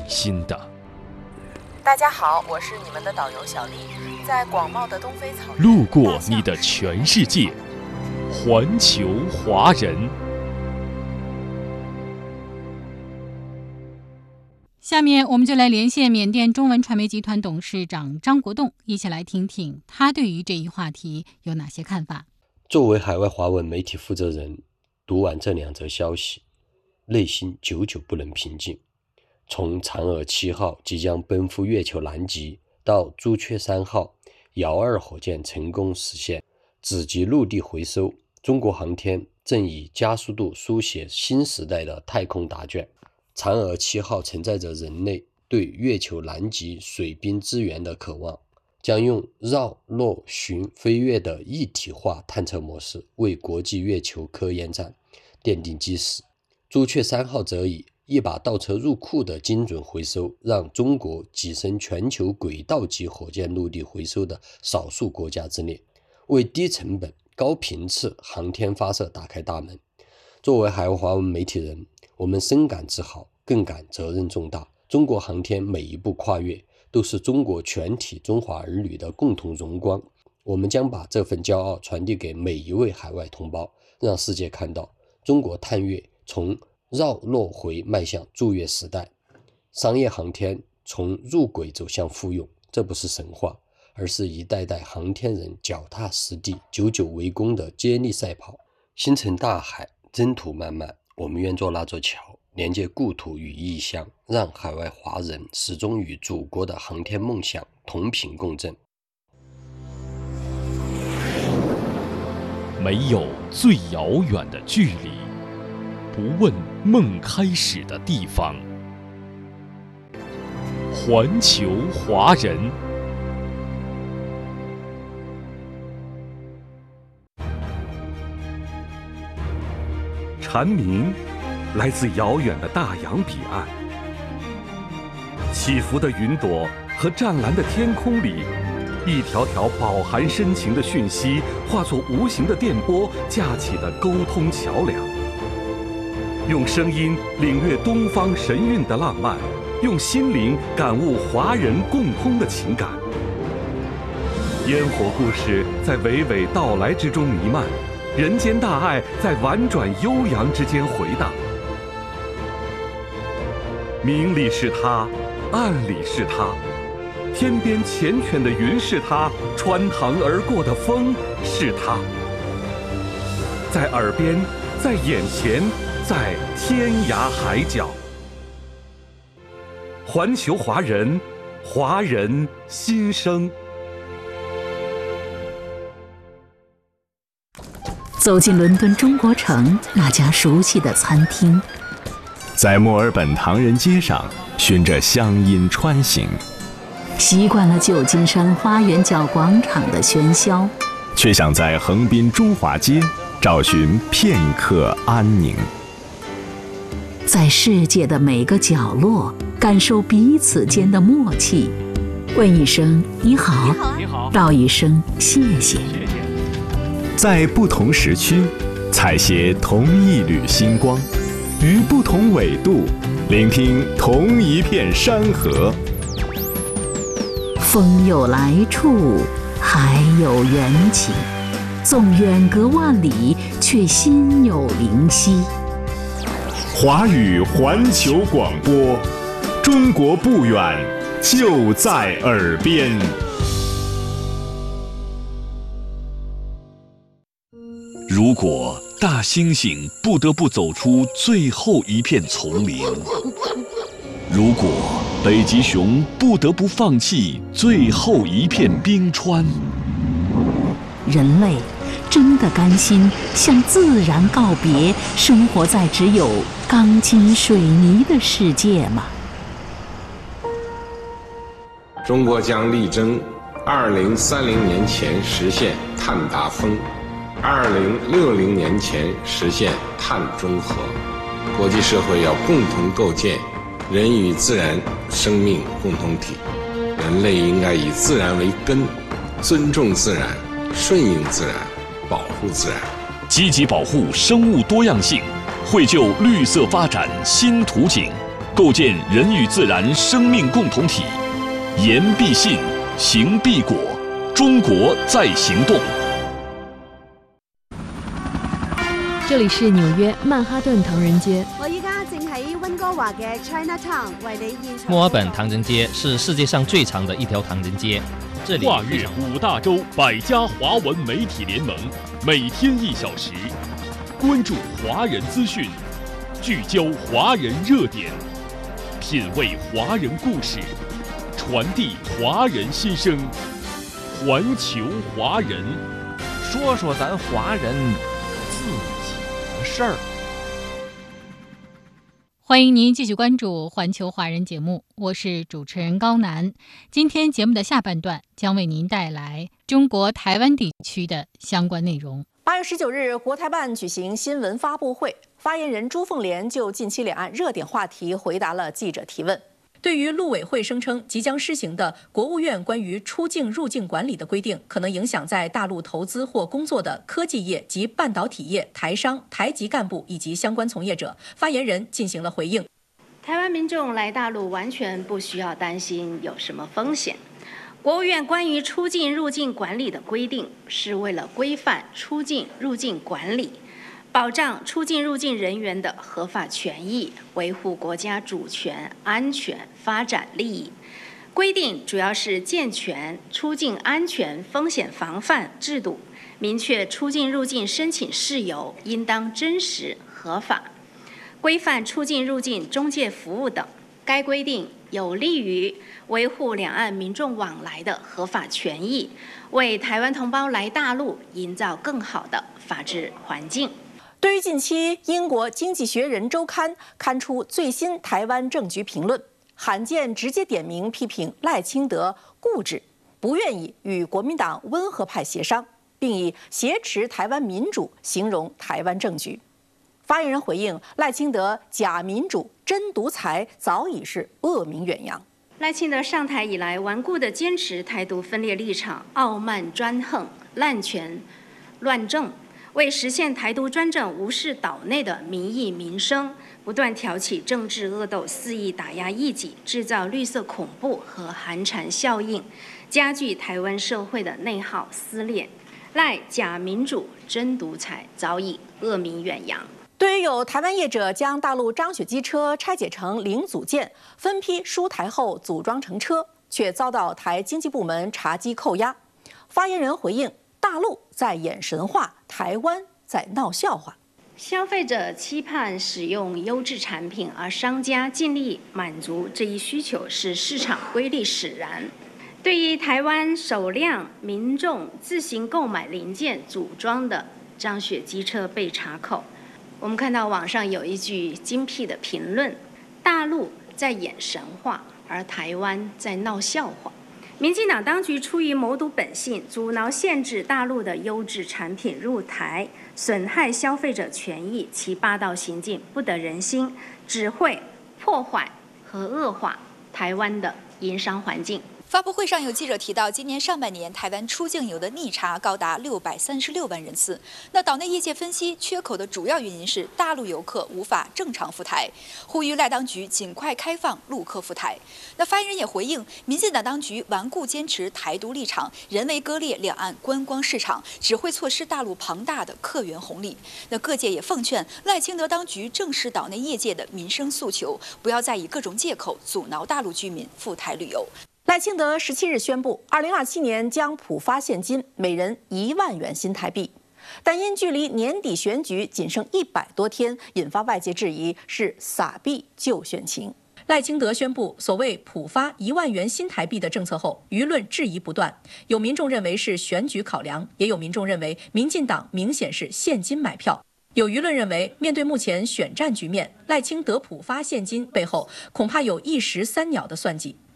心的。 大家好，我是你们的导游小丽，在广袤的东非草原， 路过你的全世界，环球华人。 下面我们就来连线缅甸中文传媒集团董事长张国栋，一起来听听他对于这一话题有哪些看法。 作为海外华文媒体负责人，读完这2则消息，内心久久不能平静。从嫦娥7号即将奔赴月球南极，到朱雀3号遥2火箭成功实现子级陆地回收，中国航天正以加速度书写新时代的太空答卷。嫦娥7号承载着人类对月球南极水冰资源的渴望，将用绕、落、巡、飞跃的一体化探测模式为国际月球科研站奠定基石。朱雀3号则以一把倒车入库的精准回收，让中国跻身全球轨道级火箭陆地回收的少数国家之列，为低成本、高频次航天发射打开大门。作为海外华文媒体人，我们深感自豪，更感责任重大。中国航天每一步跨越，都是中国全体中华儿女的共同荣光。我们将把这份骄傲传递给每一位海外同胞，让世界看到中国探月从绕落回迈向驻月时代，商业航天从入轨走向复用。这不是神话，而是一代代航天人脚踏实地、久久为功的接力赛跑。星辰大海，征途漫漫，我们愿做那座桥，连接故土与异乡，让海外华人始终与祖国的航天梦想同频共振。 没有最遥远的距离，不问梦开始的地方。环球华人。 蝉鸣来自遥远的大洋彼岸，起伏的云朵和湛蓝的天空里，一条条饱含深情的讯息化作无形的电波，架起的沟通桥梁。用声音领略东方神韵的浪漫，用心灵感悟华人共通的情感。烟火故事在娓娓道来之中弥漫，人间大爱在婉转悠扬之间回荡。明里是他，暗里是他，天边缱绻的云是他，穿堂而过的风是他。在耳边，在眼前，在天涯海角。环球华人，华人心声。 走进伦敦中国城那家熟悉的餐厅， 在墨尔本唐人街上循着乡音穿行， 习惯了旧金山花园角广场的喧嚣， 却想在横滨中华街找寻片刻安宁。 在世界的每个角落感受彼此间的默契，问一声你好，道一声谢谢。 在不同时区采撷同一缕星光，于不同纬度聆听同一片山河。 风有来处，海有缘起，纵远隔万里，却心有灵犀。 华语环球广播，中国不远，就在耳边。 如果大猩猩不得不走出最后一片丛林，如果北极熊不得不放弃最后一片冰川， 人类真的甘心向自然告别，生活在只有钢筋水泥的世界吗？ 中国将力争2030年前实现碳达峰，2060年前实现碳中和。国际社会要共同构建人与自然生命共同体，人类应该以自然为根，尊重自然，顺应自然，保护自然， 积极保护生物多样性，绘就绿色发展新图景。 构建人与自然生命共同体。言必信，行必果，中国在行动。 这里是纽约曼哈顿唐人街。 我依家正喺温哥華嘅 Chinatown 為你現場。 墨爾本唐人街是世界上最长的一条唐人街，这里跨越5大洲100家华文媒体联盟，每天1小时，关注华人资讯，聚焦华人热点，品味华人故事，传递华人心声，环球华人， 说说咱华人自己的事儿。 欢迎您继续关注环球华人节目，我是主持人高楠。今天节目的下半段将为您带来中国台湾地区的相关内容。 8月19日，国台办举行新闻发布会，发言人朱凤莲就近期两岸热点话题回答了记者提问。对于陆委会声称即将施行的国务院关于出境入境管理的规定，可能影响在大陆投资或工作的科技业及半导体业台商、台籍干部以及相关从业者，发言人进行了回应。 台湾民众来大陆完全不需要担心有什么风险。国务院关于出境入境管理的规定是为了规范出境入境管理，保障出境入境人员的合法权益，维护国家主权、安全、发展利益。规定主要是健全出境安全风险防范制度，明确出境入境申请事由应当真实合法，规范出境入境中介服务等。该规定有利于维护两岸民众往来的合法权益，为台湾同胞来大陆营造更好的法治环境。 对于近期英国《经济学人》周刊刊出最新台湾政局评论，罕见直接点名批评赖清德固执，不愿意与国民党温和派协商，并以挟持台湾民主形容台湾政局。发言人回应，赖清德假民主、真独裁早已是恶名远扬。 赖清德上台以来，顽固地坚持台独分裂立场，傲慢专横、滥权乱政，为实现台独专政，无视岛内的民意民生，不断挑起政治恶斗，肆意打压异己，制造绿色恐怖和寒蝉效应，加剧台湾社会的内耗撕裂。赖假民主、真独裁早已恶名远扬。 对于有台湾业者将大陆张雪机车拆解成零组件，分批输台后组装成车，却遭到台经济部门查缉扣押，发言人回应：大陆在演神话，台湾在闹笑话。 消费者期盼使用优质产品，而商家尽力满足这一需求，是市场规律使然。对于台湾首辆民众自行购买零件组装的张雪机车被查扣，我们看到网上有一句精辟的评论：大陆在演神话，而台湾在闹笑话。民进党当局出于谋独本性，阻挠限制大陆的优质产品入台，损害消费者权益，其霸道行径不得人心，只会破坏和恶化台湾的营商环境。 发布会上有记者提到，今年上半年台湾出境游的逆查高达636万人次。那岛内业界分析，缺口的主要原因是大陆游客无法正常赴台，呼吁赖当局尽快开放陆客赴台。那发言人也回应，民进党当局顽固坚持台独立场，人为割裂两岸观光市场，只会错失大陆庞大的客源红利。那各界也奉劝赖清德当局正视岛内业界的民生诉求，不要再以各种借口阻挠大陆居民赴台旅游。 赖清德17日宣布，2027年将普发现金每人1万元新台币，但因距离年底选举仅剩100多天，引发外界质疑是撒币救选情。赖清德宣布所谓普发1万元新台币的政策后，舆论质疑不断，有民众认为是选举考量，也有民众认为民进党明显是现金买票。有舆论认为，面对目前选战局面，赖清德普发现金背后恐怕有一石三鸟的算计。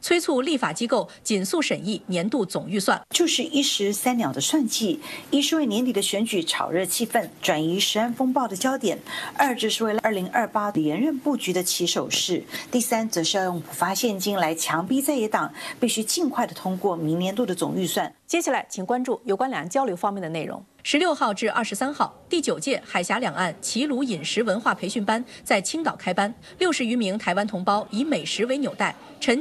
催促立法机构紧速审议年度总预算。 就是一石三鸟的算计，一是为年底的选举炒热气氛，转移食安风暴的焦点；二就是为了2028连任布局的起手式；第三，则是要用普发现金来强逼在野党必须尽快的通过明年度的总预算。 接下来，请关注有关两岸交流方面的内容。16号至23号，第9届海峡两岸齐鲁饮食文化培训班在青岛开班，60余名台湾同胞以美食为纽带，沉